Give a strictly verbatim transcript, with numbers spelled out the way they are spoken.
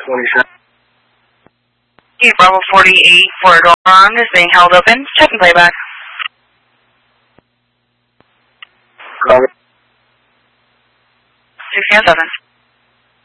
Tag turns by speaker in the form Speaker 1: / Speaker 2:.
Speaker 1: twenty-seven.
Speaker 2: Okay, Bravo forty-eight, Fort Oron is being held open. Check and playback.
Speaker 1: Bravo.
Speaker 2: sixteen oh seven.